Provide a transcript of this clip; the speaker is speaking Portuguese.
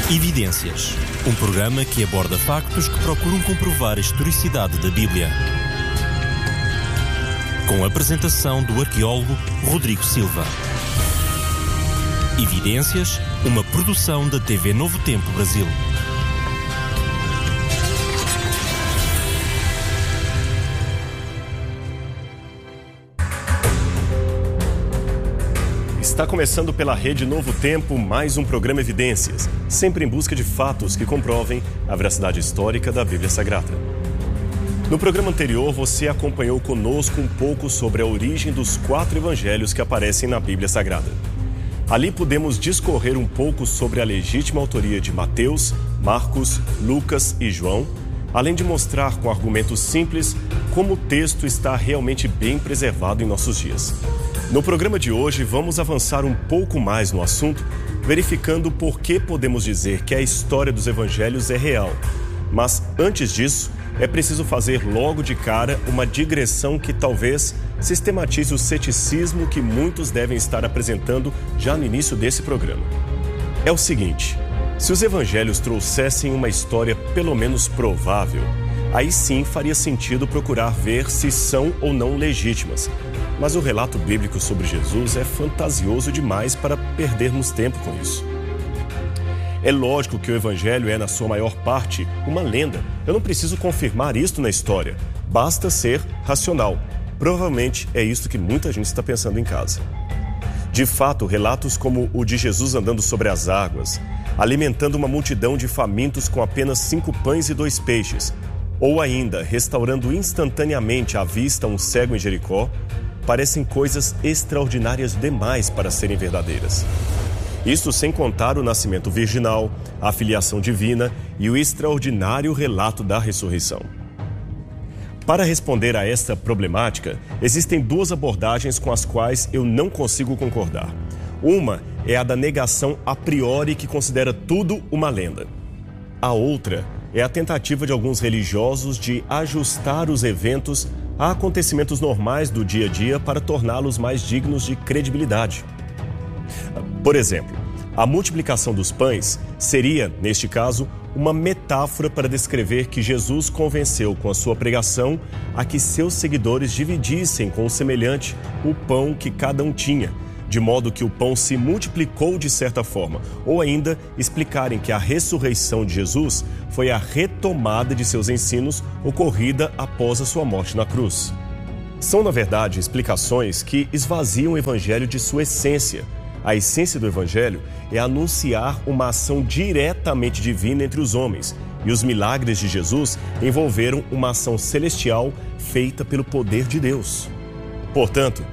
Evidências, um programa que aborda factos que procuram comprovar a historicidade da Bíblia. Com a apresentação do arqueólogo Rodrigo Silva. Evidências, uma produção da TV Novo Tempo Brasil. Está começando pela Rede Novo Tempo mais um programa Evidências, sempre em busca de fatos que comprovem a veracidade histórica da Bíblia Sagrada. No programa anterior, você acompanhou conosco um pouco sobre a origem dos 4 evangelhos que aparecem na Bíblia Sagrada. Ali pudemos discorrer um pouco sobre a legítima autoria de Mateus, Marcos, Lucas e João, além de mostrar com argumentos simples como o texto está realmente bem preservado em nossos dias. No programa de hoje, vamos avançar um pouco mais no assunto, verificando por que podemos dizer que a história dos evangelhos é real. Mas, antes disso, é preciso fazer logo de cara uma digressão que talvez sistematize o ceticismo que muitos devem estar apresentando já no início desse programa. É o seguinte: se os evangelhos trouxessem uma história pelo menos provável, aí sim faria sentido procurar ver se são ou não legítimas. Mas o relato bíblico sobre Jesus é fantasioso demais para perdermos tempo com isso. É lógico que o evangelho é, na sua maior parte, uma lenda. Eu não preciso confirmar isto na história. Basta ser racional. Provavelmente é isso que muita gente está pensando em casa. De fato, relatos como o de Jesus andando sobre as águas, alimentando uma multidão de famintos com apenas 5 pães e 2 peixes, ou ainda restaurando instantaneamente à vista um cego em Jericó, parecem coisas extraordinárias demais para serem verdadeiras. Isso sem contar o nascimento virginal, a filiação divina e o extraordinário relato da ressurreição. Para responder a esta problemática, existem 2 abordagens com as quais eu não consigo concordar. Uma é a da negação a priori, que considera tudo uma lenda. A outra é a tentativa de alguns religiosos de ajustar os eventos a acontecimentos normais do dia a dia para torná-los mais dignos de credibilidade. Por exemplo, a multiplicação dos pães seria, neste caso, uma metáfora para descrever que Jesus convenceu com a sua pregação a que seus seguidores dividissem com o semelhante o pão que cada um tinha, de modo que o pão se multiplicou de certa forma, ou ainda explicarem que a ressurreição de Jesus foi a retomada de seus ensinos ocorrida após a sua morte na cruz. São, na verdade, explicações que esvaziam o evangelho de sua essência. A essência do evangelho é anunciar uma ação diretamente divina entre os homens, e os milagres de Jesus envolveram uma ação celestial feita pelo poder de Deus. Portanto,